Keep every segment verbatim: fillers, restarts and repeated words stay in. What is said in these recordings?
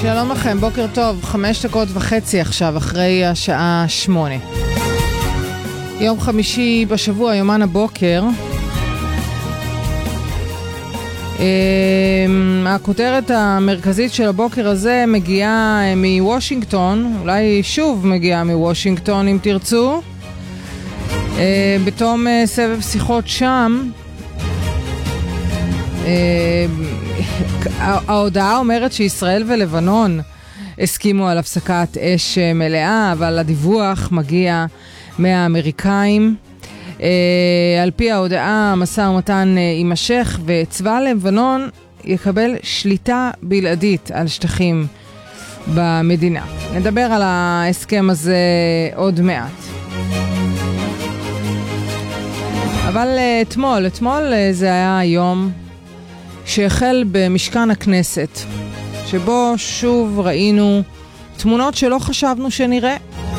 שלום לכם, בוקר טוב, חמש דקות וחצי עכשיו, אחרי השעה שמונה. יום חמישי בשבוע, יומן הבוקר. הכותרת המרכזית של הבוקר הזה מגיעה מוושינגטון, אולי שוב מגיעה מוושינגטון אם תרצו. בתום סבב שיחות שם, ההודעה אומרת שישראל ולבנון הסכימו על הפסקת אש מלאה, אבל הדיווח מגיע מהאמריקאים. על פי ההודעה, המשא ומתן יימשך וצבא לבנון יקבל שליטה בלעדית על שטחים במדינה. נדבר על ההסכם הזה עוד מעט. אבל אתמול, אתמול זה היה היום שהחל במשכן הכנסת, שבו שוב ראינו תמונות שלא חשבנו שנראה.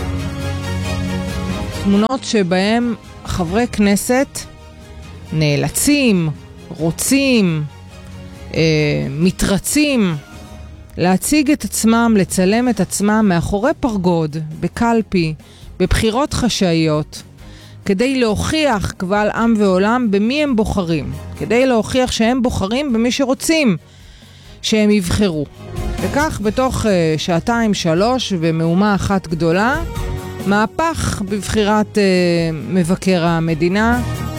תמונות שבהם חברי כנסת נאלצים, רוצים, אה, מתרצים להציג את עצמם, לצלם את עצמם מאחורי פרגוד, בקלפי, בבחירות חשאיות, כדי להוכיח קבל עם ועולם במי הם בוחרים, כדי להוכיח שהם בוחרים במי שרוצים שהם יבחרו. וכך בתוך uh, שעתיים שלוש ומהומה אחת גדולה, מהפך בבחירת uh, מבקר המדינה,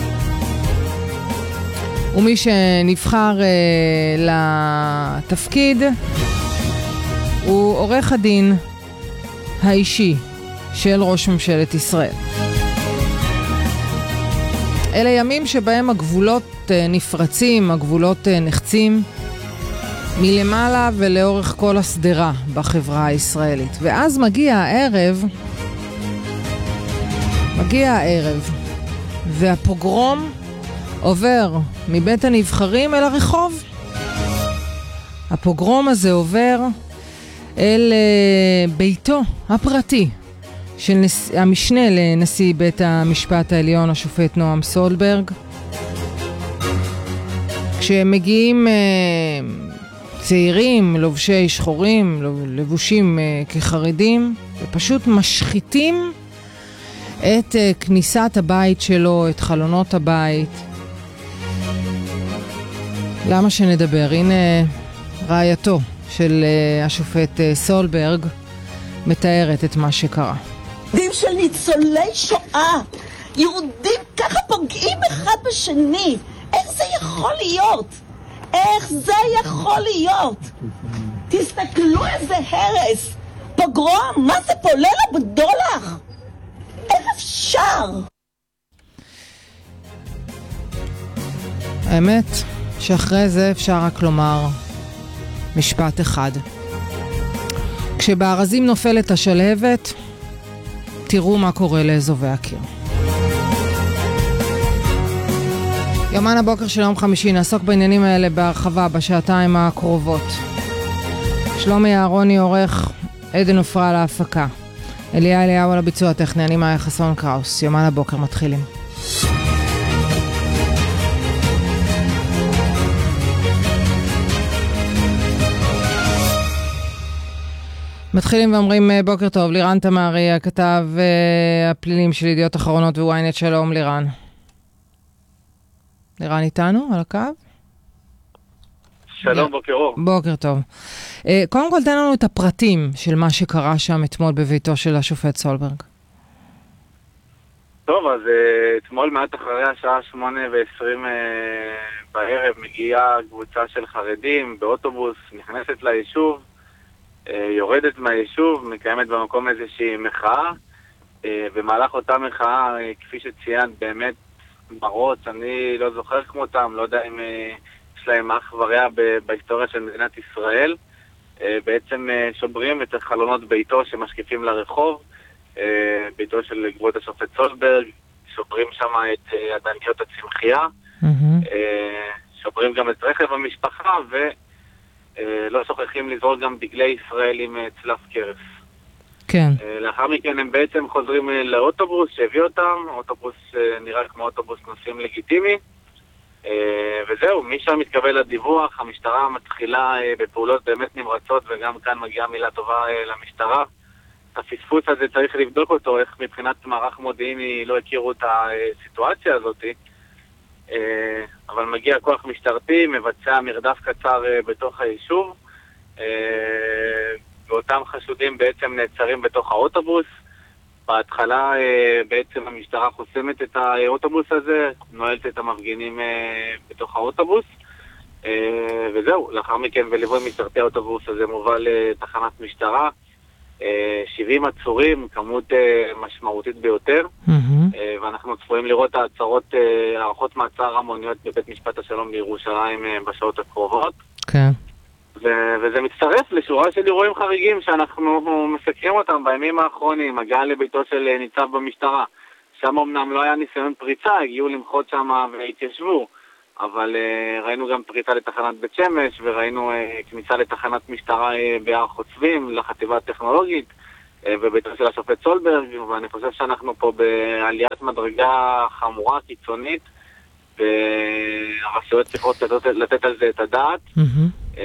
ומי שנבחר uh, לתפקיד הוא עורך הדין האישי של ראש ממשלת ישראל. אלה ימים שבהם הגבולות נפרצים, הגבולות נחצים מלמעלה ולאורך כל הסדרה בחברה הישראלית. ואז מגיע הערב, מגיע הערב, והפוגרום עובר מבית הנבחרים אל הרחוב. הפוגרום הזה עובר אל ביתו הפרטי של נס... המשנה לנשיא בית המשפט העליון, השופט נועם סולברג. כשמגיעים אה, צעירים, לובשי שחורים, לבושים אה, כחרדים, ופשוט משחיתים את אה, כניסת הבית שלו, את חלונות הבית. למה שנדבר? הנה רעייתו של אה, השופט אה, סולברג מתארת את מה שקרה. יהודים של ניצולי שואה, יהודים ככה פוגעים אחד בשני. איך זה יכול להיות? איך זה יכול להיות? תסתכלו איזה הרס, פוגרום, מה זה פה? לילה בדולח? איך אפשר? האמת שאחרי זה אפשר רק לומר משפט אחד. כשבארזים נופלת השלהבת, תראו מה קורה לאזובי הקיר. יומן הבוקר של יום חמישי, נעסוק בעניינים האלה בהרחבה בשעתיים הקרובות. שלומי אהרוני עורך, עדן עופרה להפקה, אליה אליהו על הביצוע הטכני, אני מאיה חסון קראוס. יומן הבוקר מתחילים. מתחילים ואומרים בוקר טוב, לירן תמרי, הכתב הפלילים של ידיעות אחרונות וויינט. שלום לירן. לירן איתנו על הקו? שלום, בוקר אור. בוקר טוב. קודם כל תן לנו את הפרטים של מה שקרה שם אתמול בביתו של השופט סולברג. טוב, אז אתמול מעט אחרי השעה שמונה ועשרים בערב מגיעה קבוצה של חרדים באוטובוס, נכנסת ליישוב, יורדת מהיישוב, מקיימת במקום איזושהי מחאה. במהלך אותה מחאה, כפי שציינת, באמת מראות, אני לא זוכר כמותם, לא יודע אם יש להם אח ורע בהיסטוריה של מדינת ישראל. בעצם שוברים את חלונות ביתו שמשקיפים לרחוב, ביתו של כבוד השופט סולברג, שוברים שם את עדניות הצמחייה, שוברים גם את רכב המשפחה, ו... לא שוכחים לזרוק גם דגלי ישראל עם צלף קרס. כן. לאחר מכן הם בעצם חוזרים לאוטובוס שהביא אותם, אוטובוס נראה כמו אוטובוס נוסעים לגיטימי, וזהו, משם מתקבל הדיווח, המשטרה מתחילה בפעולות באמת נמרצות, וגם כאן מגיעה מילה טובה למשטרה. הפספוס הזה צריך לבדוק אותו, איך מבחינת מערך מודיעיני לא הכירו את הסיטואציה הזאת, אבל מגיע כוח משטרתי, מבצע מרדף קצר בתוך היישוב, ואותם חשודים בעצם נעצרים בתוך האוטובוס. בהתחלה בעצם המשטרה חוסמת את האוטובוס הזה, נועלת את המפגינים בתוך האוטובוס, וזהו, לאחר מכן בליווי משטרתי האוטובוס הזה מובל לתחנת משטרה, שבעים עצורים, כמות משמעותית ביותר, mm-hmm. ואנחנו צפויים לראות העצרות, הערכות מעצר המוניות בבית משפט השלום בירושלים בשעות הקרובות. כן. ו- וזה מצטרף לשורה של אירועים חריגים שאנחנו מסקרים אותם בימים האחרונים, הגעה לביתו של ניצב במשטרה. שם אמנם לא היה ניסיון פריצה, הגיעו למחות שם והתיישבו, אבל uh, ראינו גם פריצה לתחנת בית שמש, וראינו uh, כניסה לתחנת משטרה uh, בהר חוצבים, לחטיבה הטכנולוגית, uh, בביתו של השופט סולברג, ואני חושב שאנחנו פה בעליית מדרגה חמורה, קיצונית, והרשויות צריכות לתת, לתת על זה את הדעת. Mm-hmm.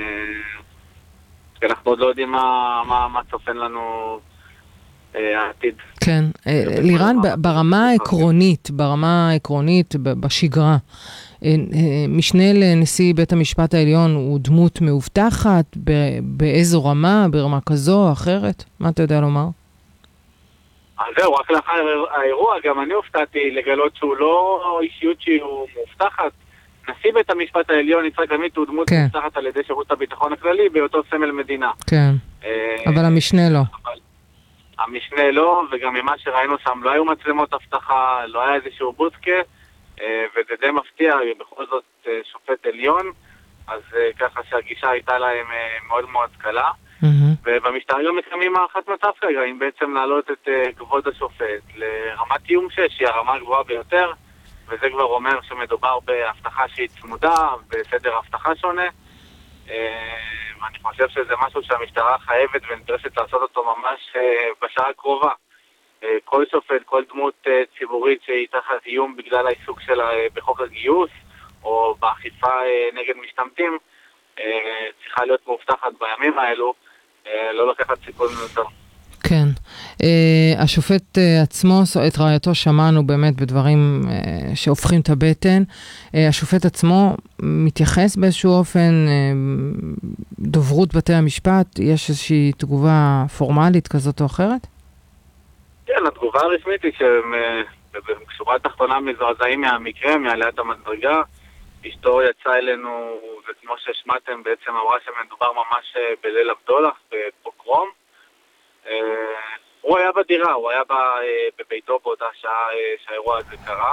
Uh, אנחנו עוד לא יודעים מה, מה, מה צופן לנו העתיד. כן, לירן, ברמה העקרונית, ברמה העקרונית, בשגרה, משנה לנשיא בית המשפט העליון הוא דמות מאובטחת, באיזו רמה, ברמה כזו או אחרת? מה אתה יודע לומר? אז זהו, רק לאחר האירוע, גם אני הופתעתי לגלות שהוא לא אישיות שהיא מאובטחת. נשיא בית המשפט העליון, יצחק עמית, הוא דמות כן. מאובטחת על ידי שירות הביטחון הכללי, באותו סמל מדינה. כן, אבל המשנה לא. אבל... המשנה לא, וגם ממה שראינו שם לא היו מצלמות הבטחה, לא היה איזשהו בודקה, וזה די מפתיע, בכל זאת שופט עליון, אז ככה שהגישה הייתה להם מאוד מאוד קלה. ובמשטרה גם מקיימים הערכת מצב כרגע, אם בעצם להעלות את כבוד השופט לרמת איום שש, שהיא הרמה הגבוהה ביותר, וזה כבר אומר שמדובר בהבטחה שהיא צמודה, בסדר הבטחה שונה. ואני חושב שזה משהו שהמשטרה חייבת ונדרשת לעשות אותו ממש בשעה הקרובה. כל שופט, כל דמות ציבורית שהיא תחת איום בגלל העיסוק שלה בחוק הגיוס או באכיפה נגד משתמטים, צריכה להיות מאובטחת בימים האלו, לא לקחת סיכון יותר. כן. Uh, השופט uh, עצמו, את רעייתו שמענו באמת בדברים uh, שהופכים את הבטן. Uh, השופט עצמו מתייחס באיזשהו אופן, uh, דוברות בתי המשפט, יש איזושהי תגובה פורמלית כזאת או אחרת? כן, התגובה הרשמית היא שבשורה התחתונה מזועזעים מהמקרה, מעליית המדרגה. אשתו יצאה אלינו, וכמו ששמעתם בעצם אמרה שמדובר ממש בליל הבדולח, בפוגרום. הוא היה בדירה, הוא היה בביתו באותה שעה שהאירוע הזה קרה.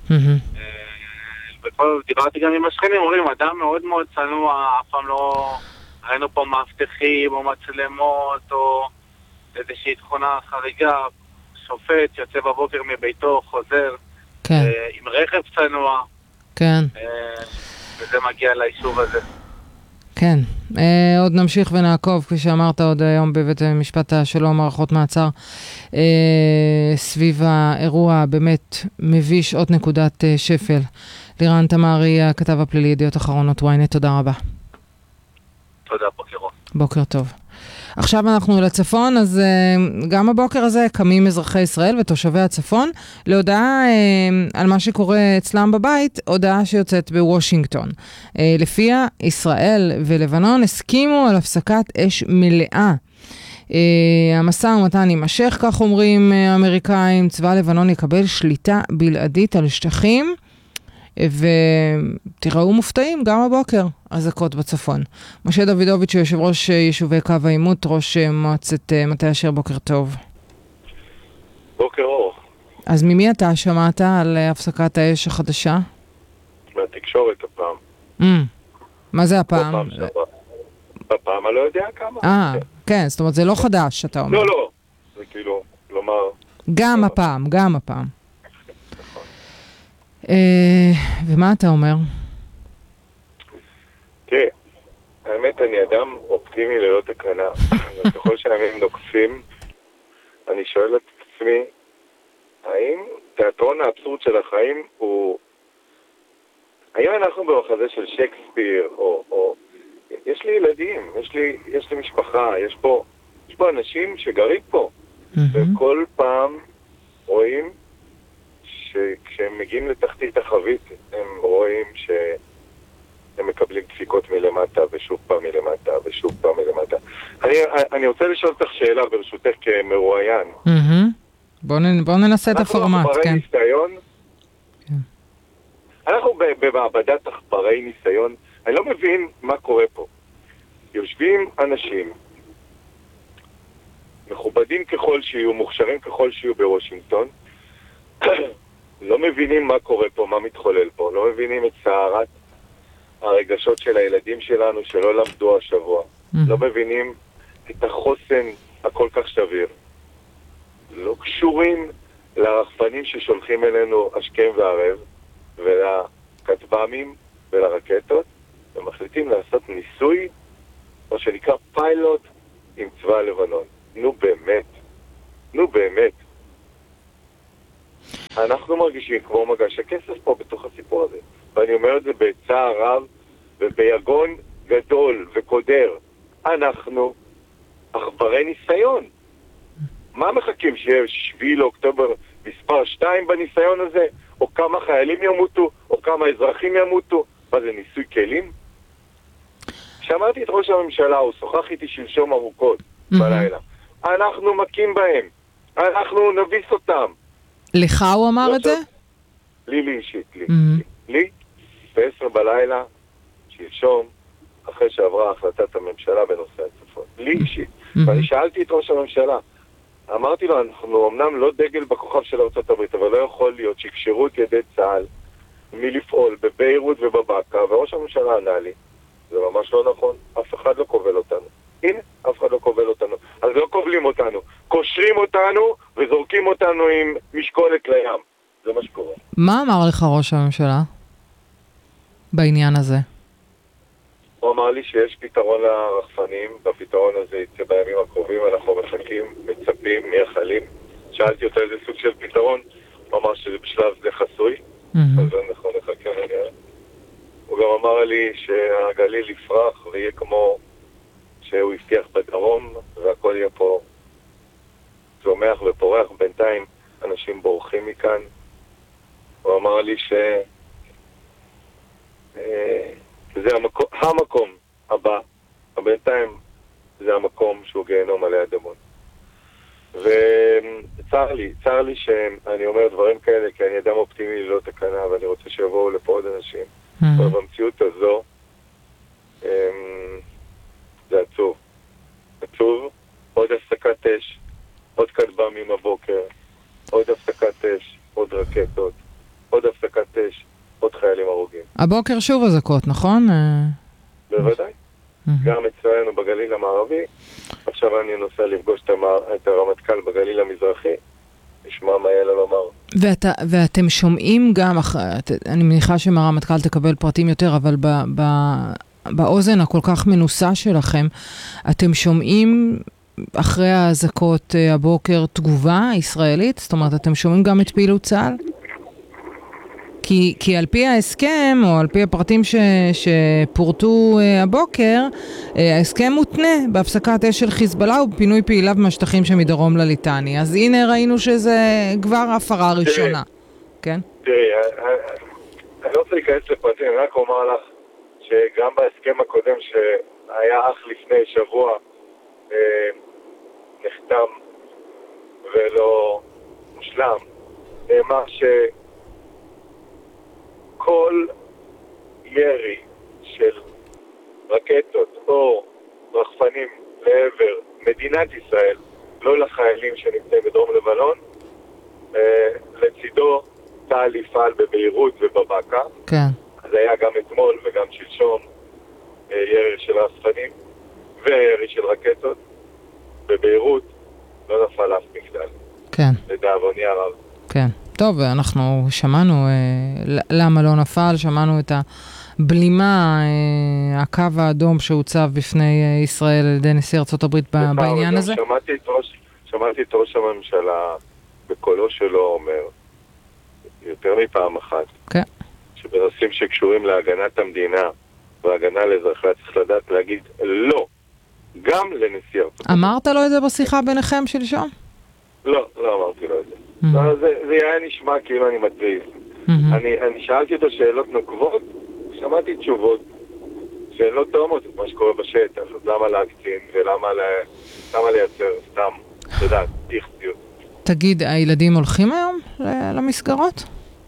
ודיברתי גם עם השכנים, אומרים, אדם מאוד מאוד צנוע, אף פעם לא ראינו פה מאבטחים או מצלמות או איזושהי תכונה חריגה. שופט יוצא בבוקר מביתו, חוזר עם רכב צנוע, וזה מגיע ליישוב הזה. כן, אה, עוד נמשיך ונעקוב, כפי שאמרת עוד היום בבית משפט השלום, מערכות מעצר, אה, סביב האירוע באמת מביש, עוד נקודת אה, שפל. לירן תמרי, הכתב הפלילי, ידיעות אחרונות וויינט, תודה רבה. תודה, בוקר טוב. בוקר טוב. עכשיו אנחנו לצפון, אז uh, גם הבוקר הזה קמים אזרחי ישראל ותושבי הצפון להודעה uh, על מה שקורה אצלם בבית, הודעה שיוצאת בוושינגטון. Uh, לפיה ישראל ולבנון הסכימו על הפסקת אש מלאה. Uh, המשא ומתן יימשך, כך אומרים uh, האמריקאים, צבא לבנון יקבל שליטה בלעדית על שטחים, ותראו מופתעים גם הבוקר, אזעקות בצפון. משה דוידוביץ', יושב ראש יישובי קו העימות, ראש מועצת מטה אשר, בוקר טוב. בוקר אור. אז ממי אתה שמעת על הפסקת האש החדשה? מהתקשורת הפעם. Mm. מה זה הפעם? הפעם שעברה. הפעם אני לא יודע כמה. אה, כן, זאת אומרת זה לא חדש, אתה אומר. לא, לא. זה כאילו, לומר... גם הפעם, גם הפעם. ומה אתה אומר? תראה, האמת אני אדם אופטימי ללא תקנה. ככל שהימים נוקפים, אני שואל את עצמי, האם תיאטרון האבסורד של החיים הוא האם אנחנו במחזה של שייקספיר, או, או... יש לי ילדים, יש לי, יש לי משפחה, יש פה, יש פה אנשים שגרים פה. Mm-hmm. וכל פעם רואים שכשהם מגיעים לתחתית החבית, הם רואים שהם מקבלים דפיקות מלמטה, ושוב פעם מלמטה, ושוב פעם מלמטה. אני, אני רוצה לשאול אותך שאלה ברשותך כמרואיין. Mm-hmm. בואו נ, בוא ננסה את הפורמט, כן. ניסיון, כן. אנחנו במעבדת עכברי ניסיון, אני לא מבין מה קורה פה. יושבים אנשים, מכובדים ככל שיהיו, מוכשרים ככל שיהיו בוושינגטון, לא מבינים מה קורה פה, מה מתחולל פה, לא מבינים את סערת הרגשות של הילדים שלנו שלא למדו השבוע, mm-hmm. לא מבינים את החוסן הכל כך שביר, לא קשורים לרחפנים ששולחים אלינו השכם והערב ולכטב"מים ולרקטות, ומחליטים לעשות ניסוי, מה שנקרא פיילוט עם צבא הלבנון. נו באמת, נו באמת. אנחנו מרגישים כמו מגש הכסף פה בתוך הסיפור הזה. ואני אומר את זה בצער רב וביגון גדול וקודר. אנחנו עכברי ניסיון. מה מחכים? שיהיה שביעי לאוקטובר מספר שתיים בניסיון הזה? או כמה חיילים ימותו? או כמה אזרחים ימותו? מה זה, ניסוי כלים? שמעתי את ראש הממשלה, הוא שוחח איתי שלשום ארוכות mm-hmm. בלילה. אנחנו מכים בהם. אנחנו נביס אותם. לך הוא אמר לא את זה? לי, לי אישית, לי. Mm-hmm. לי, בעשר בלילה, שלשום, אחרי שעברה החלטת הממשלה בנושא הצפון. לי אישית. Mm-hmm. ואני שאלתי את ראש הממשלה, אמרתי לו, אנחנו אמנם לא דגל בכוכב של ארצות הברית, אבל לא יכול להיות שיקשרו את ידי צה"ל מלפעול בביירות ובבקה, וראש הממשלה ענה לי, זה ממש לא נכון, אף אחד לא קובל אותנו. הנה, אף אחד לא קובל אותנו. אז לא קובלים אותנו, קושרים אותנו וזורקים אותנו עם משקולת לים. זה מה שקורה. מה אמר לך ראש הממשלה בעניין הזה? הוא אמר לי שיש פתרון לרחפנים, והפתרון הזה יצא בימים הקרובים, אנחנו מחכים, מצפים, מייחלים. שאלתי אותו איזה סוג של פתרון, הוא אמר שזה בשלב זה חסוי, אז אנחנו נחכה ונראה. הוא גם אמר לי שהגליל יפרח ויהיה כמו שהוא הבטיח בדרום, והכל יהיה פה צומח ופורח. בינתיים אנשים בורחים מכאן. הוא אמר לי ש... זה המקום, המקום הבא, בינתיים זה המקום שהוא גיהנום עלי אדמות. וצר לי, צר לי שאני אומר דברים כאלה, כי אני אדם אופטימי ללא תקנה, ואני רוצה שיבואו לפה עוד אנשים. אבל במציאות הזו, זה עצוב. עצוב, עוד הפסקת אש, עוד כטב"מים הבוקר, עוד הפסקת אש, עוד רקטות, עוד הפסקת אש, עוד חיילים הרוגים. הבוקר שוב אזעקות, נכון? בוודאי. גם אצלנו בגליל המערבי. עכשיו אני נוסע לפגוש את הרמטכ"ל בגליל המזרחי. נשמע מה יהיה לה לומר. ואת, ואתם שומעים גם, אני מניחה שמהרמטכ"ל תקבל פרטים יותר, אבל ב, ב, באוזן הכל כך מנוסה שלכם, אתם שומעים אחרי האזעקות הבוקר תגובה ישראלית? זאת אומרת, אתם שומעים גם את פעילות צה"ל? כי, כי על פי ההסכם, או על פי הפרטים ש, שפורטו uh, הבוקר, uh, ההסכם מותנה בהפסקת אש של חיזבאללה ובפינוי פעיליו מהשטחים שמדרום לליטני. אז הנה ראינו שזה כבר הפרה ראשונה. כן? תראי, אני לא רוצה להיכנס לפרטים, אני רק אומר לך שגם בהסכם הקודם שהיה אך לפני שבוע uh, נחתם ולא מושלם, נאמר ש... כל ירי של רקטות או רחפנים לעבר מדינת ישראל, לא לחיילים שנמצאים בדרום לבנון, אה, לצידו צה"ל יפעל בביירות ובבקה. כן. אז היה גם אתמול וגם שלשום אה, ירי של רחפנים וירי של רקטות. בביירות לא נפל אף מגדל. כן. לדאבוני הרב. כן. טוב, אנחנו שמענו אה, למה לא נפל, שמענו את הבלימה, אה, הקו האדום שהוצב בפני אה, ישראל על ידי נשיא ארצות הברית ב- בעניין הזה. שמעתי את, ראש, שמעתי את ראש הממשלה בקולו שלו אומר, יותר מפעם אחת, כן. שבנושאים שקשורים להגנת המדינה והגנה לאזרחיה צריך לדעת להגיד לא, גם לנשיא ארצות. אמרת לו את זה בשיחה ביניכם שלשום? לא, לא אמרתי לו את זה. Mm-hmm. זה, זה היה נשמע כאילו אני מתריס. Mm-hmm. אני, אני שאלתי אותו שאלות נוקבות, שמעתי תשובות, שאלות תאומות, מה שקורה בשטח, אז למה להקצין ולמה למה לייצר סתם, אתה יודע, איכסיות. תגיד, הילדים הולכים היום למסגרות?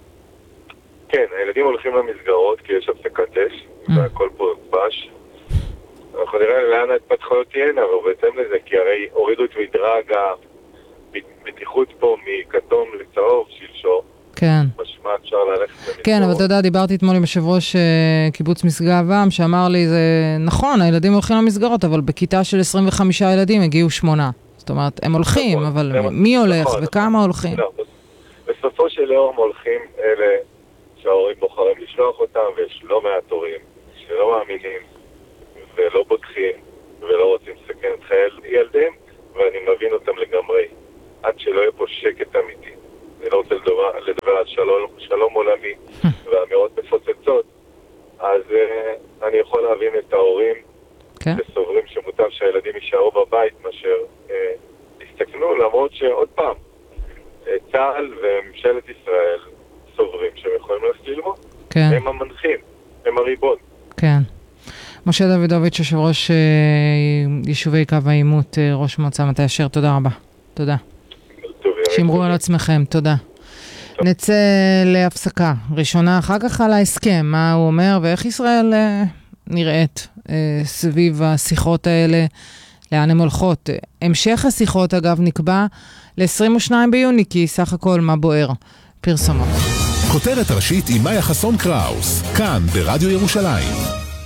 כן, הילדים הולכים למסגרות כי יש הפסקת אש, mm-hmm. והכל פה בש. אנחנו נראה לאן ההתפתחויות תהיינה, אבל בהתאם לזה, כי הרי הורידו את מדרג הבטיחות פה מכתום לצהוב שלשום. כן. משמע אפשר ללכת למסגרות. כן, אבל אתה יודע, דיברתי אתמול עם יושב ראש קיבוץ משגב עם, שאמר לי, זה נכון, הילדים הולכים למסגרות, אבל בכיתה של עשרים וחמישה ילדים הגיעו שמונה. זאת אומרת, הם הולכים, אבל מי הולך וכמה הולכים? בסופו של יום הולכים אלה שההורים בוחרים לשלוח אותם, ויש לא מעט הורים שלא מאמינים ולא בוטחים ולא רוצים לסכן את חיי ילדיהם, ואני מבין אותם לגמרי. עד שלא יהיה פה שקט אמיתי. אני לא רוצה לדבר, לדבר על שלום, שלום עולמי ואמירות מפוצצות, אז uh, אני יכול להבין את ההורים okay. שסוברים שמוטב שהילדים יישארו בבית מאשר uh, יסתכנו, למרות שעוד פעם, uh, צה"ל וממשלת ישראל סוברים שהם יכולים ללכת ללמוד. Okay. הם המנחים, הם הריבון. כן. משה דודוביץ', יושב ראש uh, יישובי קו העימות, uh, ראש מועצה מטה אשר, תודה רבה. תודה. שמרו על עצמכם, תודה. טוב. נצא להפסקה ראשונה, אחר כך על ההסכם, מה הוא אומר ואיך ישראל אה, נראית אה, סביב השיחות האלה, לאן הן הולכות. המשך השיחות אגב נקבע ל-עשרים ושניים ביוני, כי סך הכל מה בוער. פרסומות. כותרת ראשית עם מאיה חסון קראוס, כאן ברדיו ירושלים.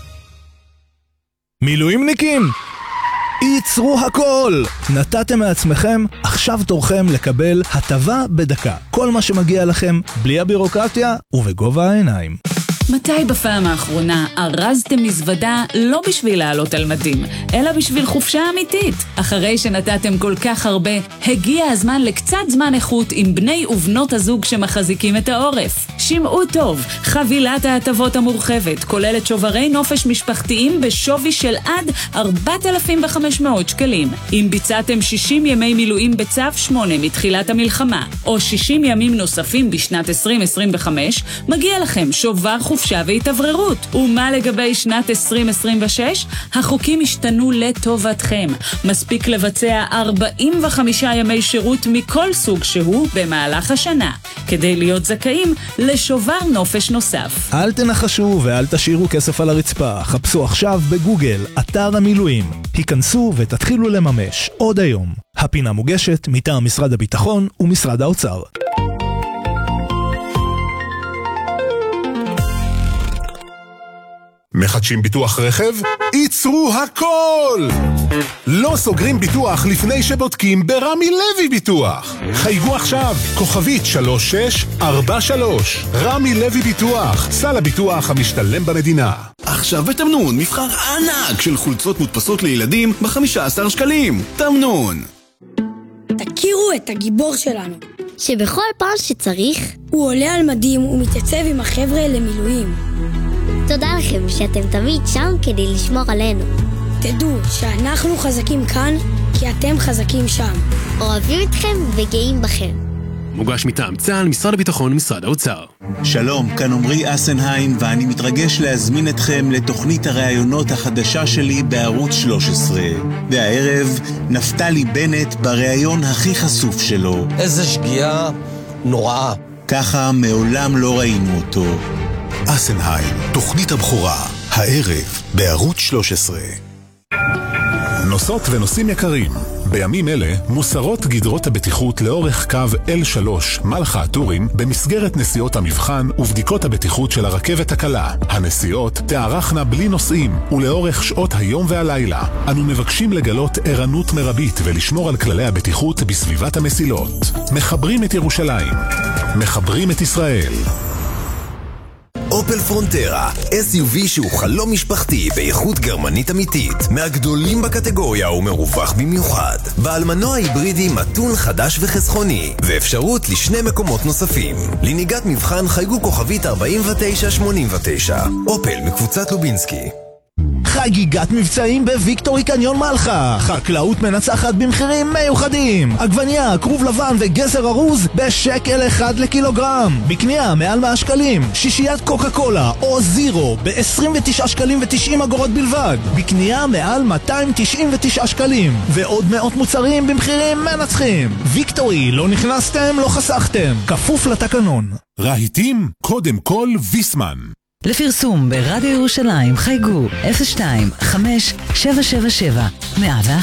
מילואימניקים? ייצרו הכל! נתתם מעצמכם, עכשיו תורכם לקבל הטבה בדקה. כל מה שמגיע לכם, בלי הבירוקרטיה ובגובה העיניים. מתי בפעם האחרונה ארזתם מזוודה לא בשביל לעלות על מדים, אלא בשביל חופשה אמיתית? אחרי שנתתם כל כך הרבה, הגיע הזמן לקצת זמן איכות עם בני ובנות הזוג שמחזיקים את העורף. שמעו טוב, חבילת ההטבות המורחבת כוללת שוברי נופש משפחתיים בשווי של עד ארבעת אלפים וחמש מאות שקלים. אם ביצעתם שישים ימי מילואים בצו שמונה מתחילת המלחמה, או שישים ימים נוספים בשנת עשרים עשרים וחמש, מגיע לכם שובר חופשה והתעבררות. ומה לגבי שנת עשרים עשרים ושש? החוקים השתנו לטובתכם. מספיק לבצע ארבעים וחמישה ימי שירות מכל סוג שהוא במהלך השנה, כדי להיות זכאים לשובר נופש נוסף. אל תנחשו ואל תשאירו כסף על הרצפה. חפשו עכשיו בגוגל אתר המילואים. היכנסו ותתחילו לממש עוד היום. הפינה מוגשת מטעם משרד הביטחון ומשרד האוצר. מחדשים ביטוח רכב? ייצרו הכל! לא סוגרים ביטוח לפני שבודקים ברמי לוי ביטוח. חייגו עכשיו, כוכבית שלוש שש ארבע שלוש. רמי לוי ביטוח, סל הביטוח המשתלם במדינה. עכשיו בתמנון, מבחר ענק של חולצות מודפסות לילדים ב-חמישה עשר שקלים. תמנון. תכירו את הגיבור שלנו, שבכל פעם שצריך הוא עולה על מדים ומתייצב עם החבר'ה למילואים. תודה לכם שאתם תמיד שם כדי לשמור עלינו. תדעו שאנחנו חזקים כאן כי אתם חזקים שם. אוהבים אתכם וגאים בכם. מוגש מטעם צה"ל, משרד הביטחון ומשרד האוצר. שלום, כאן עמרי אסנהיים ואני מתרגש להזמין אתכם לתוכנית הראיונות החדשה שלי בערוץ שלוש עשרה. והערב נפתלי בנט בראיון הכי חשוף שלו. איזה שגיאה נוראה. ככה מעולם לא ראינו אותו. אסנהיים, תוכנית הבכורה, הערב בערוץ שלוש עשרה. נוסעות ונוסעים יקרים, בימים אלה מוסרות גדרות הבטיחות לאורך קו אל שלוש מלחה הטורים במסגרת נסיעות המבחן ובדיקות הבטיחות של הרכבת הקלה. הנסיעות תארכנה בלי נוסעים ולאורך שעות היום והלילה. אנו מבקשים לגלות ערנות מרבית ולשמור על כללי הבטיחות בסביבת המסילות. מחברים את ירושלים, מחברים את ישראל. אופל פרונטרה, אס יו וי שהוא חלום משפחתי באיכות גרמנית אמיתית, מהגדולים בקטגוריה ומרווח במיוחד. בעל מנוע היברידי מתון חדש וחסכוני, ואפשרות לשני מקומות נוספים. לנהיגת מבחן חייגו כוכבית ארבעים ותשע שמונים ותשע. אופל מקבוצת לובינסקי. חגיגת מבצעים בוויקטורי קניון מלחה. חקלאות מנצחת במחירים מיוחדים. עגבניה, כרוב לבן וגזר ארוז בשקל אחד לקילוגרם. בקנייה מעל מאה שקלים. שישיית קוקה קולה או זירו ב-עשרים ותשעה שקלים ו-תשעים אגורות בלבד. בקנייה מעל מאתיים תשעים ותשעה שקלים. ועוד מאות מוצרים במחירים מנצחים. ויקטורי, לא נכנסתם, לא חסכתם. כפוף לתקנון. רהיטים, קודם כל ויסמן. לפרסום ברדיו ירושלים חייגו אפס שתיים חמש שבע שבע שבע מאה